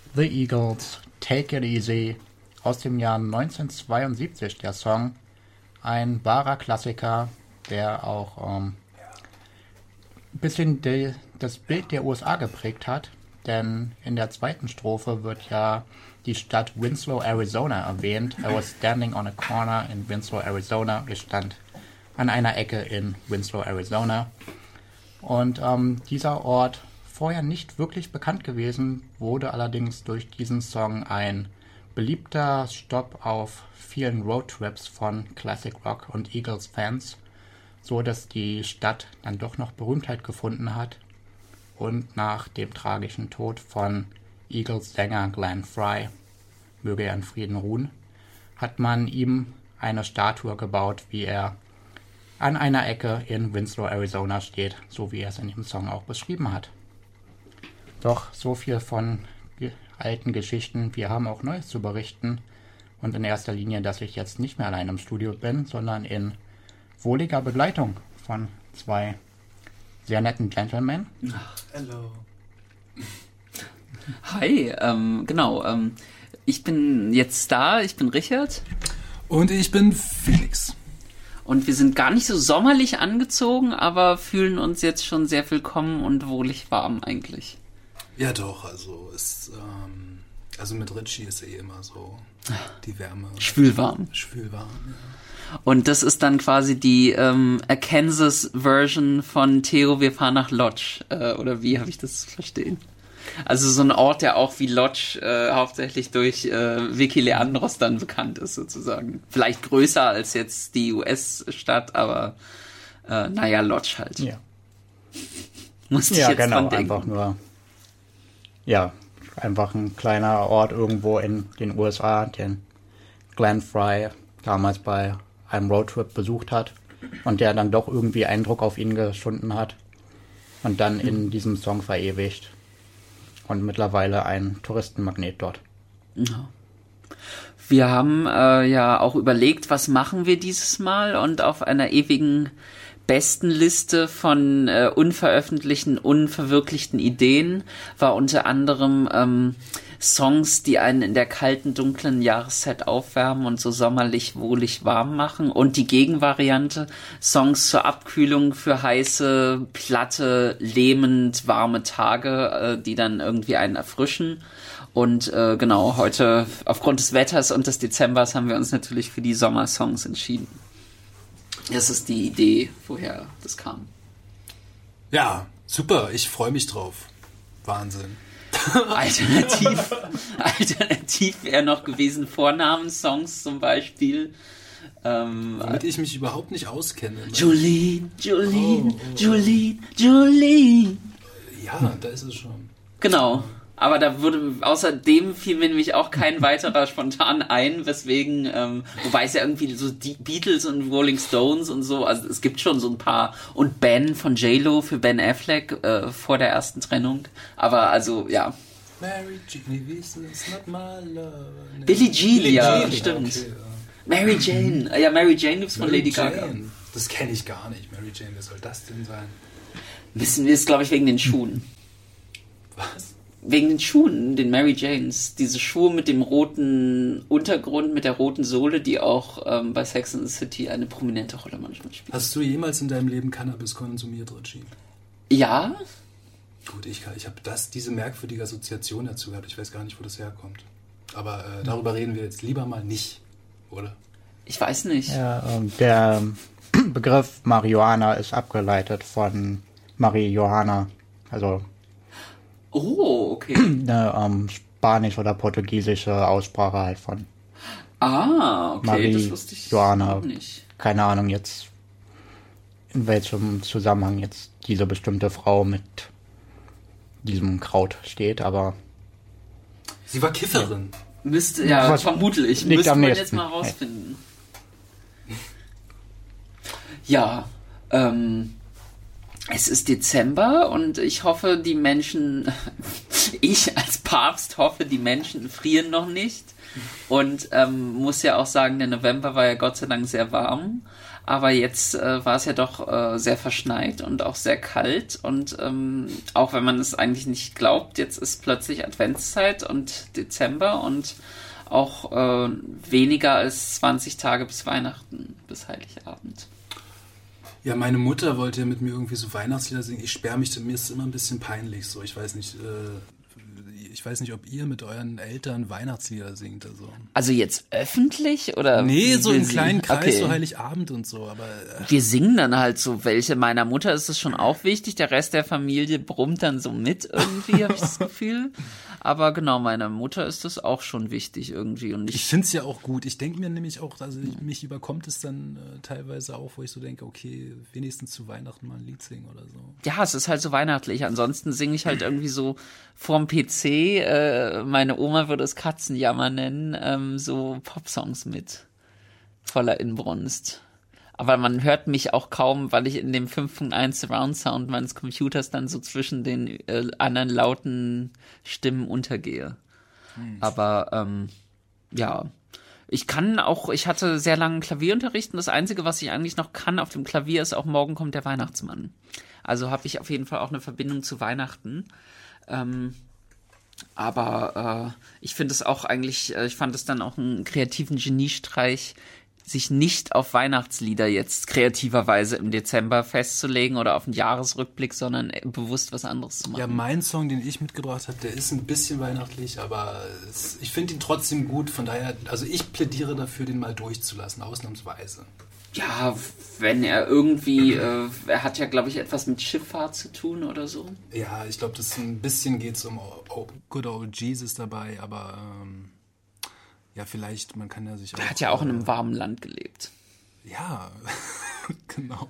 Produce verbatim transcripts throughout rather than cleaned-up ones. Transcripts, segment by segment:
The Eagles, Take It Easy, aus dem Jahr neunzehnhundertzweiundsiebzig, der Song. Ein wahrer Klassiker, der auch ähm, ein bisschen de, das Bild der U S A geprägt hat. Denn in der zweiten Strophe wird ja die Stadt Winslow, Arizona erwähnt. I was standing on a corner in Winslow, Arizona. Ich stand an einer Ecke in Winslow, Arizona. Und ähm, dieser Ort, vorher nicht wirklich bekannt gewesen, wurde allerdings durch diesen Song ein beliebter Stopp auf vielen Roadtrips von Classic Rock und Eagles-Fans, so dass die Stadt dann doch noch Berühmtheit gefunden hat. Und nach dem tragischen Tod von Eagles-Sänger Glenn Frey, möge er in Frieden ruhen, hat man ihm eine Statue gebaut, wie er an einer Ecke in Winslow, Arizona steht, so wie er es in dem Song auch beschrieben hat. Doch so viel von ge- alten Geschichten, wir haben auch Neues zu berichten. Und in erster Linie, dass ich jetzt nicht mehr allein im Studio bin, sondern in wohliger Begleitung von zwei sehr netten Gentlemen. Ach, hello. Hi, ähm, genau. Ähm, ich bin jetzt da, ich bin Richard. Und ich bin Felix. Und wir sind gar nicht so sommerlich angezogen, aber fühlen uns jetzt schon sehr willkommen und wohlig warm eigentlich. Ja doch, also es, ähm, also mit Richie ist eh immer so die Wärme. Schwülwarm. Schwülwarm, ja. Und das ist dann quasi die ähm, Arkansas-Version von Theo, wir fahren nach Lodge. Äh, oder wie habe ich das zu verstehen? Also so ein Ort, der auch wie Lodge äh, hauptsächlich durch äh, Vicky Leandros dann bekannt ist sozusagen. Vielleicht größer als jetzt die U S-Stadt, aber äh, naja, Lodge halt. Ja, Musste ich ja jetzt genau, dran denken. einfach nur, ja, einfach ein kleiner Ort irgendwo in den U S A, den Glenn Frey damals bei einem Roadtrip besucht hat und der dann doch irgendwie Eindruck auf ihn geschunden hat und dann in diesem Song verewigt. Und mittlerweile ein Touristenmagnet dort. Ja. Wir haben äh, ja auch überlegt, was machen wir dieses Mal, und auf einer ewigen Bestenliste von äh, unveröffentlichten, unverwirklichten Ideen war unter anderem ähm, Songs, die einen in der kalten, dunklen Jahreszeit aufwärmen und so sommerlich, wohlig warm machen, und die Gegenvariante, Songs zur Abkühlung für heiße, platte, lähmend warme Tage, äh, die dann irgendwie einen erfrischen. Und äh, genau, heute aufgrund des Wetters und des Dezembers haben wir uns natürlich für die Sommersongs entschieden. Das ist die Idee, woher das kam. Ja, super, ich freue mich drauf. Wahnsinn. Alternativ, alternativ wäre noch gewesen Vornamensongs zum Beispiel. Ähm, Womit ich mich überhaupt nicht auskenne. Ne? Jolene, Jolene, Oh, oh. Jolene, Jolene. Ja, da ist es schon. Genau. Aber da würde, außerdem fiel mir nämlich auch kein weiterer spontan ein, weswegen, ähm, wobei es ja irgendwie so die Beatles und Rolling Stones und so, also es gibt schon so ein paar, und Ben von J-Lo für Ben Affleck äh, vor der ersten Trennung, aber also, ja. Mary Jean, it's not my love. Nee. Billie Jean, Billie ja, Jean, stimmt. okay, ja. Mary Jane, ja, Mary Jane gibt's von Mary Lady Gaga. Jane. Das kenne ich gar nicht. Mary Jane, wer soll das denn sein? Wissen wir es, glaube ich, wegen den Schuhen. Was? Wegen den Schuhen, den Mary Janes. Diese Schuhe mit dem roten Untergrund, mit der roten Sohle, die auch ähm, bei Sex and the City eine prominente Rolle manchmal spielt. Hast du jemals in deinem Leben Cannabis konsumiert, Richie? Ja? Gut, ich, ich habe das, diese merkwürdige Assoziation dazu gehabt. Ich weiß gar nicht, wo das herkommt. Aber äh, darüber reden wir jetzt lieber mal nicht, oder? Ich weiß nicht. Ja, ähm, der Begriff Marihuana ist abgeleitet von Marihuana, also Oh, okay. eine ähm, spanisch- oder portugiesische Aussprache halt von, Ah, okay, das wusste ich Marihuana. auch nicht. keine Ahnung jetzt, in welchem Zusammenhang jetzt diese bestimmte Frau mit diesem Kraut steht, aber Sie war Kifferin. Müsste, ja, Was vermutlich. liegt Müsste am man nächsten. jetzt mal rausfinden. Ja, ähm, es ist Dezember und ich hoffe, die Menschen, ich als Papst hoffe, die Menschen frieren noch nicht. Und ähm, muss ja auch sagen, der November war ja Gott sei Dank sehr warm. Aber jetzt äh, war es ja doch äh, sehr verschneit und auch sehr kalt. Und ähm, auch wenn man es eigentlich nicht glaubt, jetzt ist plötzlich Adventszeit und Dezember und auch äh, weniger als zwanzig Tage bis Weihnachten, bis Heiligabend. Ja, meine Mutter wollte ja mit mir irgendwie so Weihnachtslieder singen. Ich sperre mich, mir ist es immer ein bisschen peinlich. So, ich weiß nicht, äh, ich weiß nicht, ob ihr mit euren Eltern Weihnachtslieder singt. Also, also jetzt öffentlich oder? Nee, so im Sie? kleinen Kreis, Okay. so Heiligabend und so. Aber äh, Wir singen dann halt so welche. Meiner Mutter ist es schon auch wichtig. Der Rest der Familie brummt dann so mit irgendwie, habe ich das Gefühl. Aber genau, meiner Mutter ist das auch schon wichtig irgendwie. Und ich ich, finde es ja auch gut. Ich denke mir nämlich auch, also ich, mich überkommt es dann äh, teilweise auch, wo ich so denke, okay, wenigstens zu Weihnachten mal ein Lied singen oder so. ja, es ist halt so weihnachtlich. Ansonsten singe ich halt irgendwie so vorm P C, äh, meine Oma würde es Katzenjammer nennen, ähm, so Popsongs mit. Voller Inbrunst. Aber man hört mich auch kaum, weil ich in dem fünf Punkt eins Surround Sound meines Computers dann so zwischen den äh, anderen lauten Stimmen untergehe. Hm. Aber ähm, ja, ich kann auch, ich hatte sehr langen Klavierunterricht und das Einzige, was ich eigentlich noch kann auf dem Klavier, ist auch morgen kommt der Weihnachtsmann. Also habe ich auf jeden Fall auch eine Verbindung zu Weihnachten. Ähm, aber äh, ich finde es auch eigentlich, äh, ich fand es dann auch einen kreativen Geniestreich, sich nicht auf Weihnachtslieder jetzt kreativerweise im Dezember festzulegen oder auf einen Jahresrückblick, sondern bewusst was anderes zu machen. Ja, mein Song, den ich mitgebracht habe, der ist ein bisschen weihnachtlich, aber es, ich finde ihn trotzdem gut. Von daher, also ich plädiere dafür, den mal durchzulassen, ausnahmsweise. Ja, wenn er irgendwie, äh, er hat ja, glaube ich, etwas mit Schifffahrt zu tun oder so. Ja, ich glaube, das ein bisschen geht es um oh, Good Old Jesus dabei, aber ähm, ja, vielleicht, man kann ja sich auch... Er hat ja auch in einem warmen Land gelebt. Ja, genau.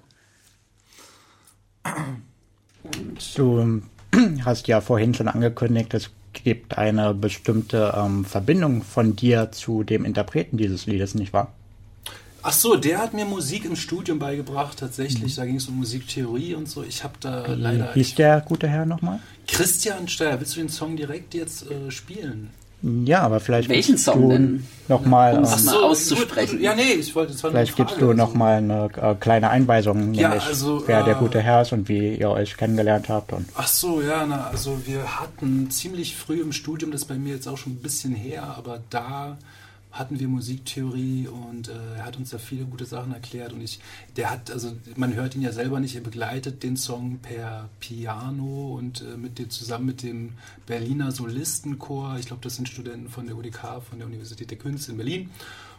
Und du hast ja vorhin schon angekündigt, es gibt eine bestimmte ähm, Verbindung von dir zu dem Interpreten dieses Liedes, nicht wahr? Ach so, der hat mir Musik im Studium beigebracht, tatsächlich. Mhm. Da ging es um Musiktheorie und so. Ich habe da Wie leider... hieß der gute Herr nochmal? Christian Steyer. Willst du den Song direkt jetzt äh, spielen? Ja, aber vielleicht Welchen gibst Song du denn? nochmal... Um ähm, es mal auszusprechen. Gut, ja, nee, ich wollte... Das war vielleicht eine Frage, gibst du also. nochmal eine äh, kleine Einweisung, Ja, nämlich also, wer äh, der gute Herr ist und wie ihr euch kennengelernt habt. Und Ach so, ja, na, also wir hatten ziemlich früh im Studium, das ist bei mir jetzt auch schon ein bisschen her, aber da hatten wir Musiktheorie und äh, er hat uns da viele gute Sachen erklärt und ich, der hat, also man hört ihn ja selber nicht, er begleitet den Song per Piano und äh, mit dem, zusammen mit dem Berliner Solistenchor, ich glaube, das sind Studenten von der U D K, von der Universität der Künste in Berlin,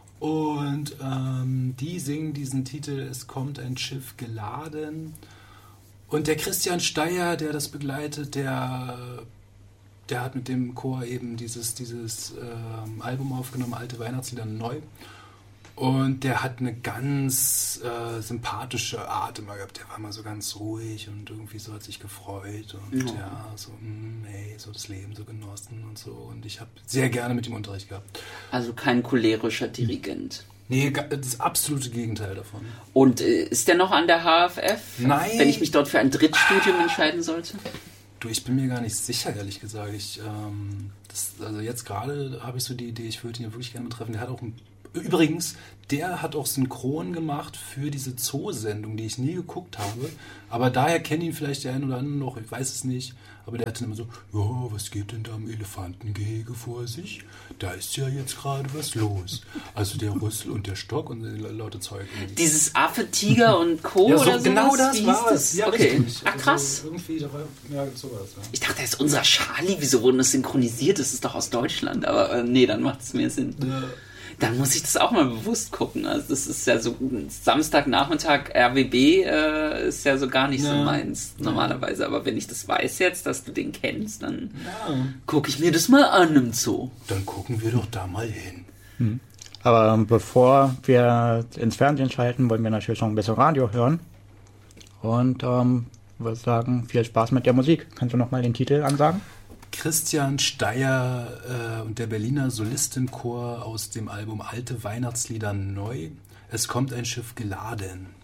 und ähm, die singen diesen Titel Es kommt ein Schiff geladen, und der Christian Steyer, der das begleitet, der Der hat mit dem Chor eben dieses, dieses ähm, Album aufgenommen, Alte Weihnachtslieder neu. Und der hat eine ganz äh, sympathische Art immer gehabt. Der war immer so ganz ruhig und irgendwie so hat sich gefreut. Und ja, ja so, mh, hey, so das Leben so genossen und so. Und ich habe sehr gerne mit ihm Unterricht gehabt. Also kein cholerischer Dirigent. Nee, das absolute Gegenteil davon. Und äh, ist der noch an der H F F? Nein. Wenn ich mich dort für ein Drittstudium entscheiden sollte? Du, ich bin mir gar nicht sicher, ehrlich gesagt. Ich, ähm, das, also jetzt gerade habe ich so die Idee, ich würde ihn ja wirklich gerne betreffen. Der hat auch ein, übrigens, der hat auch synchron gemacht für diese Zoo-Sendung, die ich nie geguckt habe. Aber daher kennen ihn vielleicht der ein oder andere noch, ich weiß es nicht. Aber der hat dann immer so, ja, was geht denn da im Elefantengehege vor sich? Da ist ja jetzt gerade was los. Also der Rüssel und der Stock und lauter Zeug. Dieses Affe, Tiger und Co. Ja, so, oder sowas? genau das Wie war hieß es. Ja, okay. richtig. Ach, krass. Also irgendwie, da war, ja, sowas. Ja. Ich dachte, das ist unser Charlie. Wieso wurden das synchronisiert? Das ist doch aus Deutschland. Aber äh, nee, dann macht es mehr Sinn. Ja. Dann muss ich das auch mal bewusst gucken. Also das ist ja so, Samstagnachmittag R W B äh, ist ja so gar nicht ja. so meins normalerweise. Aber wenn ich das weiß jetzt, dass du den kennst, dann ja. gucke ich mir das mal an im Zoo. Dann gucken wir doch da mal hin. Hm. Aber ähm, bevor wir ins Fernsehen schalten, wollen wir natürlich noch ein bisschen Radio hören. Und ähm, würde sagen, viel Spaß mit der Musik. Kannst du noch mal den Titel ansagen? Christian Steyer äh, und der Berliner Solistenchor aus dem Album Alte Weihnachtslieder neu. Es kommt ein Schiff geladen.